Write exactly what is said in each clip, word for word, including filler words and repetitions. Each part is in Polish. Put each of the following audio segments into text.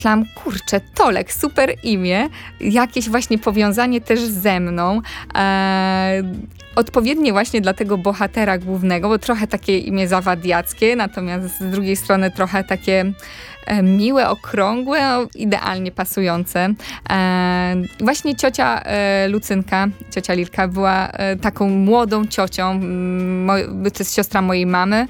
Myślałam, kurczę, Tolek, super imię, jakieś właśnie powiązanie też ze mną, e, odpowiednie właśnie dla tego bohatera głównego, bo trochę takie imię zawadiackie, natomiast z drugiej strony trochę takie e, miłe, okrągłe, no, idealnie pasujące. E, właśnie ciocia e, Lucynka, ciocia Lilka była e, taką młodą ciocią, mo, to jest siostra mojej mamy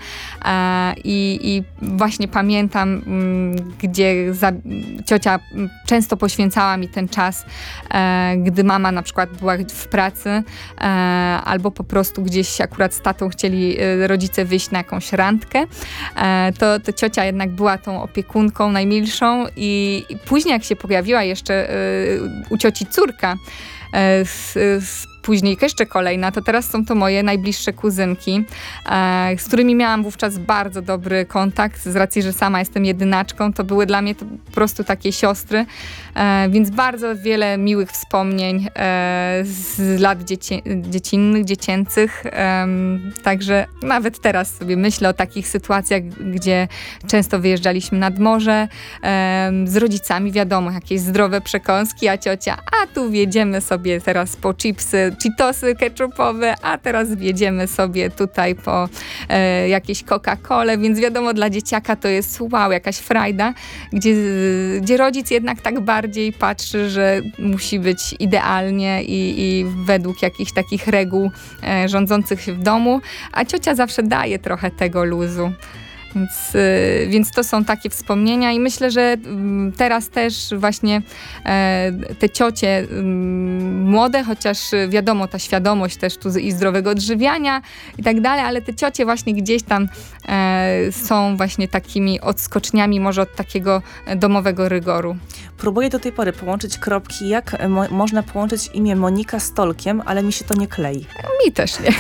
e, i, i właśnie pamiętam, m, gdzie za, ciocia często poświęcała mi ten czas, e, gdy mama na przykład była w pracy, e, albo po prostu gdzieś akurat z tatą chcieli e, rodzice wyjść na jakąś randkę, e, to, to ciocia jednak była tą opiekunką najmilszą i, i później jak się pojawiła jeszcze e, u cioci córka, e, z, z później jeszcze kolejna, to teraz są to moje najbliższe kuzynki, e, z którymi miałam wówczas bardzo dobry kontakt, z racji, że sama jestem jedynaczką, to były dla mnie to po prostu takie siostry, e, więc bardzo wiele miłych wspomnień e, z lat dzieci, dziecinnych, dziecięcych, e, także nawet teraz sobie myślę o takich sytuacjach, gdzie często wyjeżdżaliśmy nad morze e, z rodzicami, wiadomo, jakieś zdrowe przekąski, a ciocia, a tu wjedziemy sobie teraz po chipsy, Cheetosy ketchupowe, a teraz wjedziemy sobie tutaj po e, jakieś Coca-Colę, więc wiadomo, dla dzieciaka to jest wow, jakaś frajda, gdzie, gdzie rodzic jednak tak bardziej patrzy, że musi być idealnie i, i według jakichś takich reguł e, rządzących się w domu, a ciocia zawsze daje trochę tego luzu. Więc, y, więc to są takie wspomnienia i myślę, że y, teraz też właśnie e, te ciocie y, młode, chociaż wiadomo, ta świadomość też tu i zdrowego odżywiania i tak dalej, ale te ciocie właśnie gdzieś tam e, są właśnie takimi odskoczniami może od takiego domowego rygoru. Próbuję do tej pory połączyć kropki, jak mo- można połączyć imię Monika z Tolkiem, ale mi się to nie klei. Mi też nie.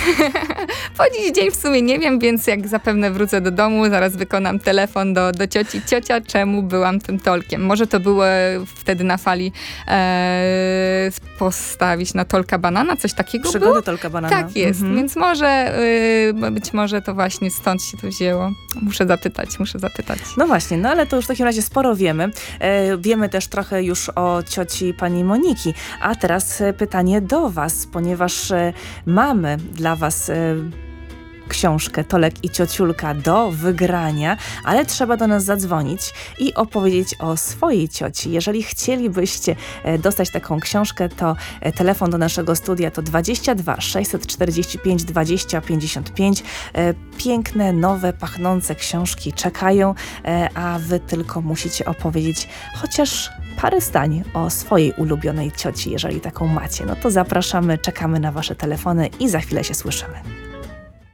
Po dziś dzień w sumie nie wiem, więc jak zapewne wrócę do domu, zaraz wykonam telefon do, do cioci. Ciocia, czemu byłam tym Tolkiem? Może to było wtedy na fali e, postawić na Tolka Banana, coś takiego Przygody było? Tolka Banana. Tak jest, Mhm. więc może y, być może to właśnie stąd się to wzięło. Muszę zapytać, muszę zapytać. No właśnie, no ale to już w takim razie sporo wiemy. E, wiemy też trochę już o cioci pani Moniki. A teraz e, pytanie do was, ponieważ e, mamy dla was e, książkę Tolek i Ciociulka do wygrania, ale trzeba do nas zadzwonić i opowiedzieć o swojej cioci. Jeżeli chcielibyście e, dostać taką książkę, to e, telefon do naszego studia to dwadzieścia dwa sześćset czterdzieści pięć dwadzieścia pięćdziesiąt pięć. E, piękne, nowe, pachnące książki czekają, e, a wy tylko musicie opowiedzieć chociaż parę zdań o swojej ulubionej cioci, jeżeli taką macie. No to zapraszamy, czekamy na wasze telefony i za chwilę się słyszymy.